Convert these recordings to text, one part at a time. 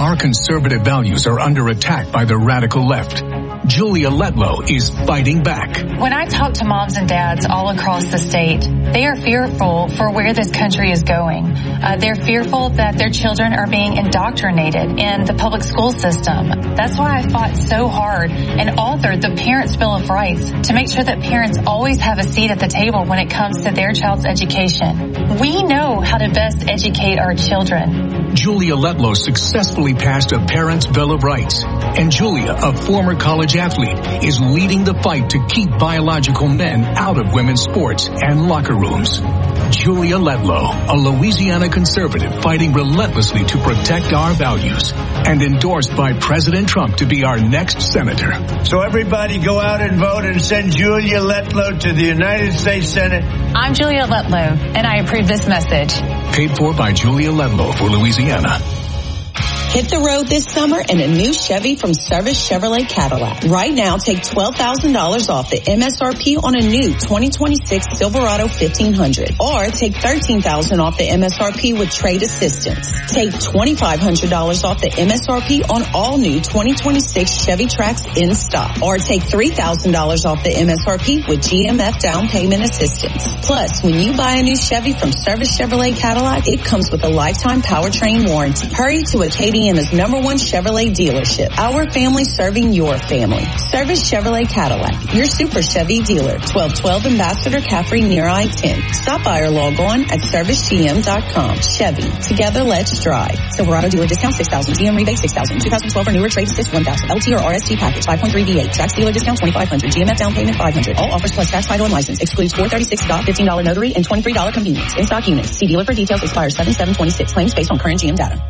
our conservative values are under attack by the radical left, Julia Letlow is fighting back. When I talk to moms and dads all across the state, they are fearful for where this country is going. They're fearful that their children are being indoctrinated in the public school system. That's why I fought so hard and authored the Parents' Bill of Rights to make sure that parents always have a seat at the table when it comes to their child's education. We know how to best educate our children. Julia Letlow successfully passed a Parents' Bill of Rights, and Julia, a former college athlete, is leading the fight to keep biological men out of women's sports and locker rooms. Julia Letlow, a Louisiana conservative fighting relentlessly to protect our values, and endorsed by President Trump to be our next senator. So everybody go out and vote and send Julia Letlow to the United States Senate. I'm Julia Letlow, and I approve this message. Paid for by Julia Letlow for Louisiana. Hit the road this summer in a new Chevy from Service Chevrolet Cadillac. Right now, take $12,000 off the MSRP on a new 2026 Silverado 1500. Or take $13,000 off the MSRP with trade assistance. Take $2,500 off the MSRP on all new 2026 Chevy Trax in stock. Or take $3,000 off the MSRP with GMF down payment assistance. Plus, when you buy a new Chevy from Service Chevrolet Cadillac, it comes with a lifetime powertrain warranty. Hurry to Acadiana's #1 Chevrolet dealership. Our family serving your family. Service Chevrolet Cadillac, your super Chevy dealer. 1212 Ambassador Caffrey near I-10. Stop by or log on at servicegm.com. Chevy, together let's drive. Silverado dealer discount $6,000. GM rebate $6,000. 2012 or newer trade assist $1,000. LT or RST package 5.3 V8. Trax dealer discount $2,500. GMF down payment $500. All offers plus tax, title, and license. Excludes $436 $15 notary and $23 convenience. In stock units. See dealer for details. Expires 7/7/26. Claims based on current GM data.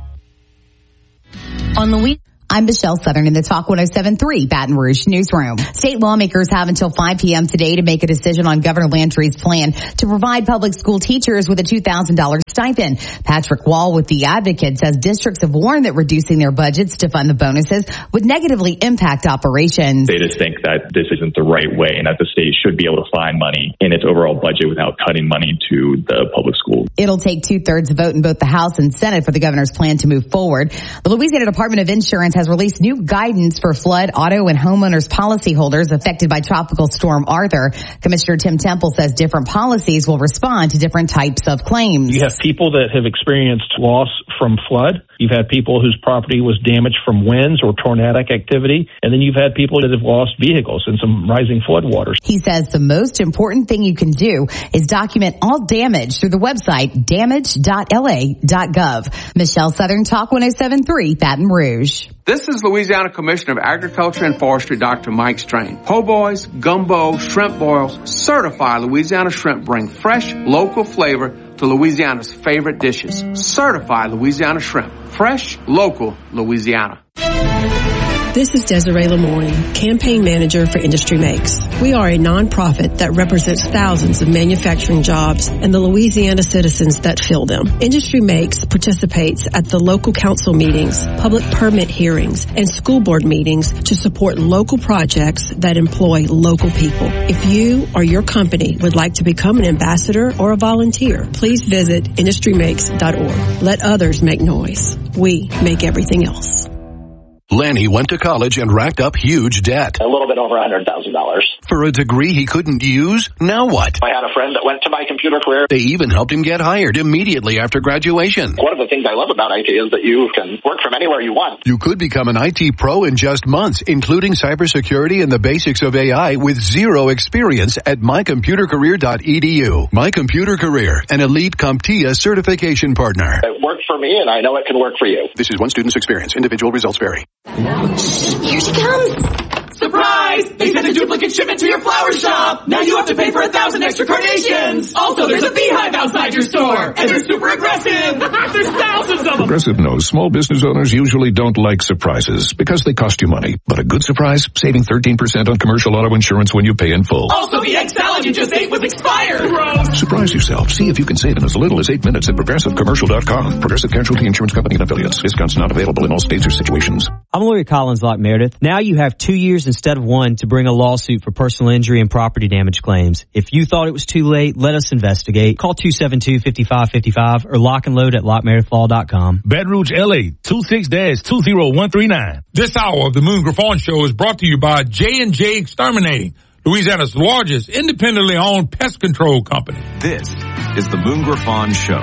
On the week, I'm Michelle Southern in the Talk 107.3 Baton Rouge newsroom. State lawmakers have until 5 p.m. today to make a decision on Governor Landry's plan to provide public school teachers with a $2,000 stipend. Patrick Wall with The Advocate says districts have warned that reducing their budgets to fund the bonuses would negatively impact operations. They just think that this isn't the right way and that the state should be able to find money in its overall budget without cutting money to the public schools. It'll take 2/3 vote in both the House and Senate for the governor's plan to move forward. The Louisiana Department of Insurance has released new guidance for flood, auto, and homeowners policyholders affected by Tropical Storm Arthur. Commissioner Tim Temple says different policies will respond to different types of claims. You have people that have experienced loss from flood. You've had people whose property was damaged from winds or tornadic activity. And then you've had people that have lost vehicles in some rising flood waters. He says the most important thing you can do is document all damage through the website damage.la.gov. Michelle Southern, Talk 107.3 Baton Rouge. This is Louisiana Commissioner of Agriculture and Forestry, Dr. Mike Strain. Po' boys, gumbo, shrimp boils, certified Louisiana shrimp bring fresh, local flavor to Louisiana's favorite dishes. Certified Louisiana shrimp. Fresh, local, Louisiana. This is Desiree Lemoyne, Campaign Manager for Industry Makes. We are a nonprofit that represents thousands of manufacturing jobs and the Louisiana citizens that fill them. Industry Makes participates at the local council meetings, public permit hearings, and school board meetings to support local projects that employ local people. If you or your company would like to become an ambassador or a volunteer, please visit industrymakes.org. Let others make noise. We make everything else. Lanny went to college and racked up huge debt. A little bit over $100,000. For a degree he couldn't use? Now what? I had a friend that went to My Computer Career. They even helped him get hired immediately after graduation. One of the things I love about IT is that you can work from anywhere you want. You could become an IT pro in just months, including cybersecurity and the basics of AI with zero experience at mycomputercareer.edu. My Computer Career, an elite CompTIA certification partner. It worked for me, and I know it can work for you. This is one student's experience. Individual results vary. Here she comes! Surprise! They sent a duplicate shipment to your flower shop! Now you have to pay for 1,000 extra carnations! Also, there's a beehive outside your store! And they're super aggressive! There's thousands of them! Progressive knows small business owners usually don't like surprises because they cost you money. But a good surprise? Saving 13% on commercial auto insurance when you pay in full. Also, the egg salad log you just ate was expired. Gross. Surprise yourself. See if you can save in as little as 8 minutes at ProgressiveCommercial.com. Progressive Casualty Insurance Company and Affiliates. Discounts not available in all states or situations. I'm lawyer Collins Locke Meredith. Now you have 2 years instead of 1 to bring a lawsuit for personal injury and property damage claims. If you thought it was too late, let us investigate. Call 272-5555 or lockandload at lockmeredithlaw.com. Baton Rouge, LA, 26-20139. This hour of the Moon Griffon Show is brought to you by J&J Exterminating, Louisiana's largest independently owned pest control company. This is the Moon Griffon Show.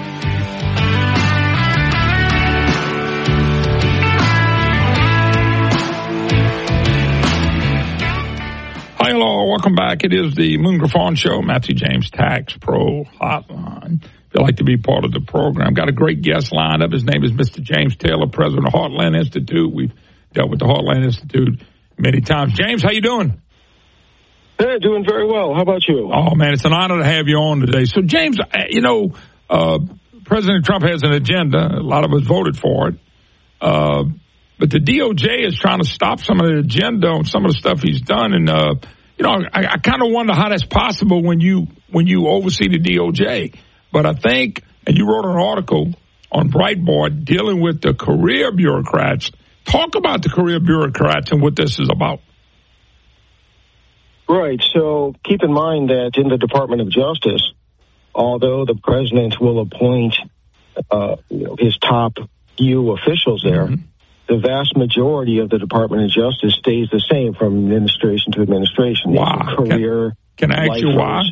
Hi, hello, welcome back. It is the Moon Griffon Show, Matthew James Tax Pro Hotline. If you'd like to be part of the program, got a great guest lined up. His name is Mr. James Taylor, president of Heartland Institute. We've dealt with the Heartland Institute many times. James, how you doing? Hey, doing very well. How about you? Oh, man, it's an honor to have you on today. So, James, President Trump has an agenda. A lot of us voted for it. But the DOJ is trying to stop some of the agenda on some of the stuff he's done. And, I kind of wonder how that's possible when you oversee the DOJ. But I think, and you wrote an article on Breitbart dealing with the career bureaucrats. Talk about the career bureaucrats and what this is about. Right. So keep in mind that in the Department of Justice, although the president will appoint his top few officials there, the vast majority of the Department of Justice stays the same from administration to administration. Wow. Career. Can I ask you why?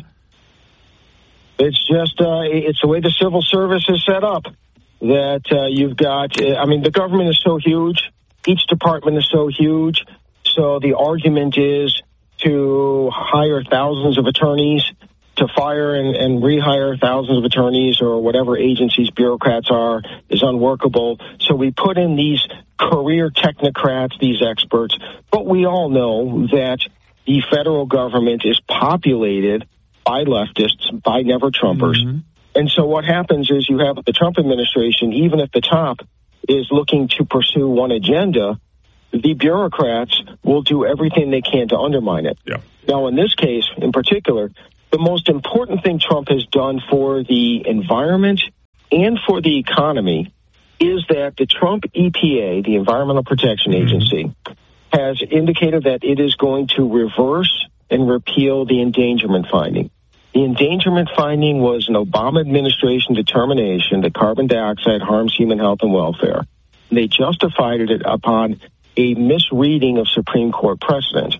It's just, it's the way the civil service is set up that you've got, the government is so huge. Each department is so huge. So the argument is to hire thousands of attorneys, to fire and rehire thousands of attorneys or whatever agencies bureaucrats are is unworkable. So we put in these career technocrats, these experts. But we all know that the federal government is populated by leftists, by never-Trumpers. And so what happens is you have the Trump administration, even if the top is looking to pursue one agenda, the bureaucrats will do everything they can to undermine it. Yeah. Now, in this case, in particular, the most important thing Trump has done for the environment and for the economy is that the Trump EPA, the Environmental Protection Agency, has indicated that it is going to reverse and repeal the endangerment finding. The endangerment finding was an Obama administration determination that carbon dioxide harms human health and welfare. They justified it upon a misreading of Supreme Court precedent.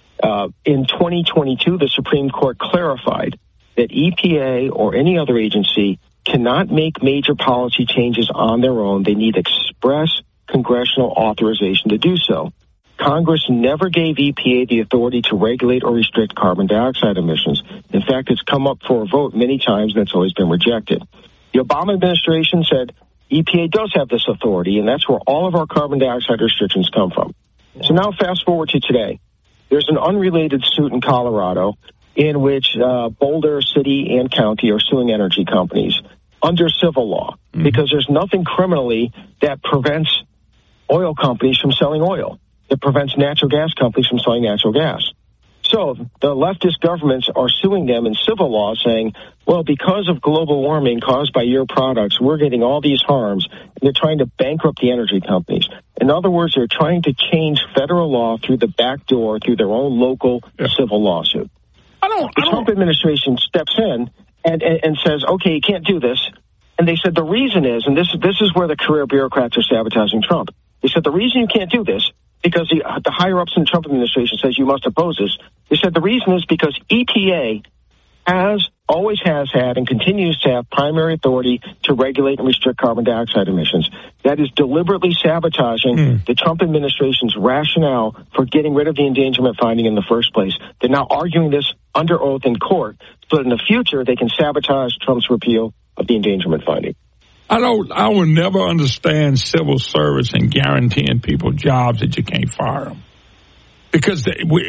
In 2022, the Supreme Court clarified that EPA or any other agency cannot make major policy changes on their own. They need express congressional authorization to do so. Congress never gave EPA the authority to regulate or restrict carbon dioxide emissions. In fact, it's come up for a vote many times, and it's always been rejected. The Obama administration said EPA does have this authority, and that's where all of our carbon dioxide restrictions come from. So now fast forward to today. There's an unrelated suit in Colorado in which Boulder City and County are suing energy companies under civil law because there's nothing criminally that prevents oil companies from selling oil. It prevents natural gas companies from selling natural gas. So the leftist governments are suing them in civil law saying, well, because of global warming caused by your products, we're getting all these harms. And they're trying to bankrupt the energy companies. In other words, they're trying to change federal law through the back door, through their own local civil lawsuit. The Trump administration steps in and says, okay, you can't do this. And they said the reason is, and this is where the career bureaucrats are sabotaging Trump. They said the reason you can't do this, because the higher-ups in the Trump administration says you must oppose this. They said the reason is because EPA always has had and continues to have primary authority to regulate and restrict carbon dioxide emissions. That is deliberately sabotaging the Trump administration's rationale for getting rid of the endangerment finding in the first place. They're now arguing this under oath in court so that in the future they can sabotage Trump's repeal of the endangerment finding. I will never understand civil service and guaranteeing people jobs that you can't fire them. Because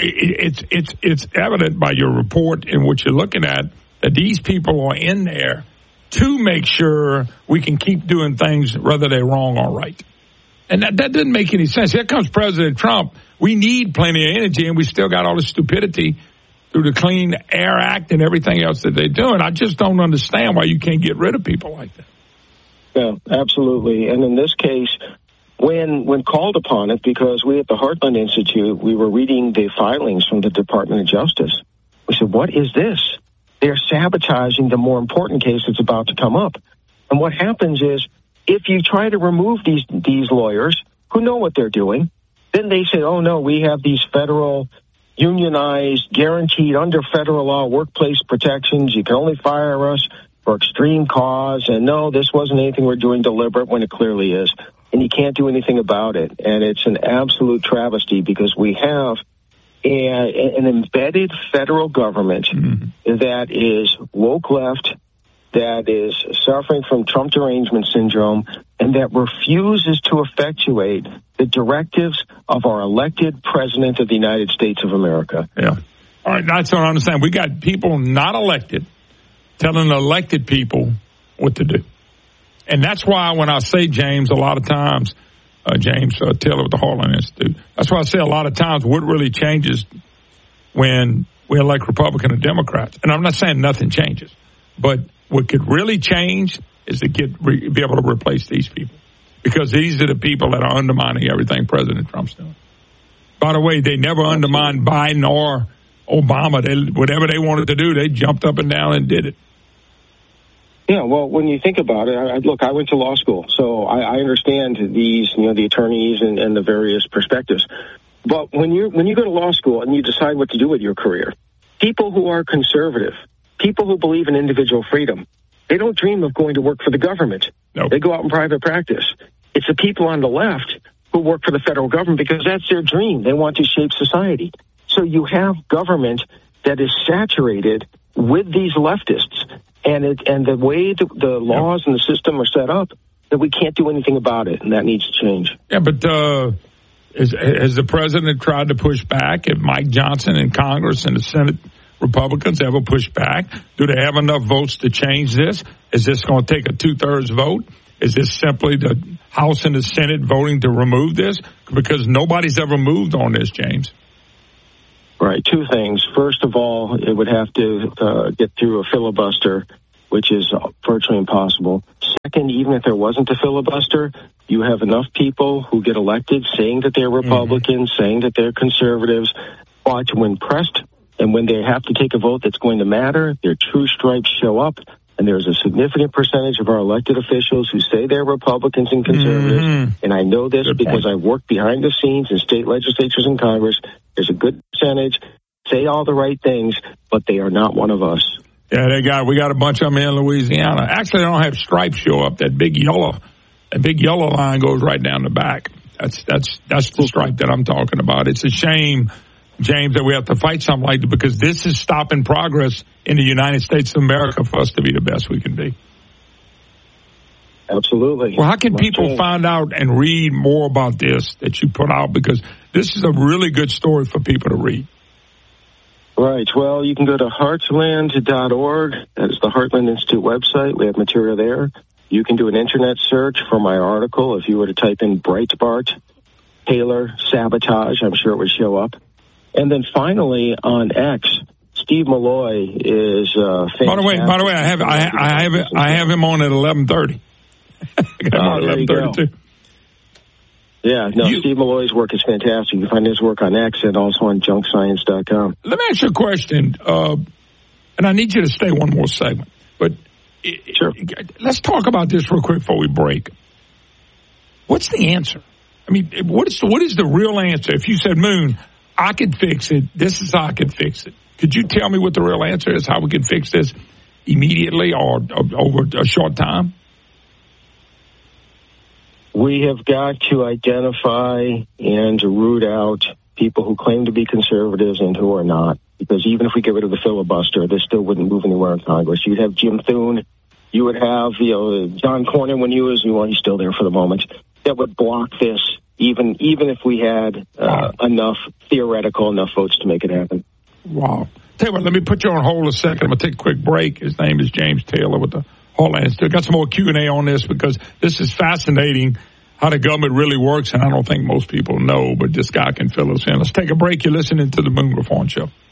it's evident by your report and what you're looking at that these people are in there to make sure we can keep doing things whether they're wrong or right. And that doesn't make any sense. Here comes President Trump. We need plenty of energy, and we still got all this stupidity through the Clean Air Act and everything else that they're doing. I just don't understand why you can't get rid of people like that. Yeah, absolutely. And in this case, when called upon it, because we at the Heartland Institute, we were reading the filings from the Department of Justice. We said, what is this? They're sabotaging the more important case that's about to come up. And what happens is, if you try to remove these lawyers who know what they're doing, then they say, oh, no, we have these federal, unionized, guaranteed under federal law workplace protections. You can only fire us for extreme cause. And no, this wasn't anything we're doing deliberate, when it clearly is. And you can't do anything about it. And it's an absolute travesty, because we have an embedded federal government that is woke left, that is suffering from Trump derangement syndrome, and that refuses to effectuate the directives of our elected president of the United States of America. Yeah. All right, that's what I understand. We got people not elected telling elected people what to do. And that's why when I say, James, a lot of times, James Taylor with the Heartland Institute, that's why I say a lot of times what really changes when we elect Republican and Democrats. And I'm not saying nothing changes, but what could really change is to be able to replace these people, because these are the people that are undermining everything President Trump's doing. By the way, they never undermined Biden or Obama. Whatever they wanted to do, they jumped up and down and did it. Yeah, well, when you think about it, I went to law school, so I understand these, the attorneys and the various perspectives. But when you go to law school and you decide what to do with your career, people who are conservative, people who believe in individual freedom, they don't dream of going to work for the government. Nope. They go out in private practice. It's the people on the left who work for the federal government because that's their dream. They want to shape society. So you have government that is saturated with these leftists, and the way the laws and the system are set up, that we can't do anything about it, and that needs to change. Yeah, but has the president tried to push back? If Mike Johnson in Congress and the Senate Republicans ever push back? Do they have enough votes to change this? Is this going to take a 2/3 vote? Is this simply the House and the Senate voting to remove this? Because nobody's ever moved on this, James. Right. Two things. First of all, it would have to get through a filibuster, which is virtually impossible. Second, even if there wasn't a filibuster, you have enough people who get elected saying that they're Republicans, saying that they're conservatives, but when pressed and when they have to take a vote that's going to matter, their true stripes show up. And there's a significant percentage of our elected officials who say they're Republicans and conservatives. And I know this because I've worked behind the scenes in state legislatures and Congress. There's a good percentage, say all the right things, but they are not one of us. Yeah, we got a bunch of them in Louisiana. Actually, they don't have stripes show up. That big yellow line goes right down the back. That's the stripe that I'm talking about. It's a shame, James, that we have to fight something like that, because this is stopping progress in the United States of America for us to be the best we can be. Absolutely. Well, how can people find out and read more about this that you put out? Because this is a really good story for people to read. Right. Well, you can go to heartland.org. That is the Heartland Institute website. We have material there. You can do an internet search for my article. If you were to type in Breitbart, Taylor, sabotage, I'm sure it would show up. And then finally on X, Steve Malloy is fantastic. By the way, I have him on at 11:30. There you go. Yeah, no, Steve Malloy's work is fantastic. You can find his work on X and also on junkscience.com. Let me ask you a question, and I need you to stay one more segment. But sure. Let's talk about this real quick before we break. What's the answer? I mean, what is the real answer? If you said, Moon, I could fix it, this is how I could fix it. Could you tell me what the real answer is, how we can fix this immediately or over a short time? We have got to identify and root out people who claim to be conservatives and who are not. Because even if we get rid of the filibuster, this still wouldn't move anywhere in Congress. You'd have Jim Thune. You would have, John Cornyn when he's still there for the moment. That would block this, even if we had enough votes to make it happen. Wow. Tell you what, let me put you on hold a second. I'm going to take a quick break. His name is James Taylor with the Heartland Institute. Got some more Q&A on this because this is fascinating how the government really works, and I don't think most people know, but this guy can fill us in. Let's take a break. You're listening to the Moon Griffon Show.